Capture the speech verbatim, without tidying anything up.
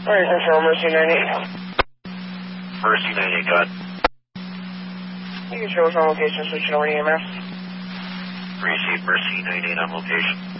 Alright, control Mercy ninety-eight. Mercy ninety-eight, got. You can show us on location, switch it over to E M S. Receive Mercy ninety-eight on location.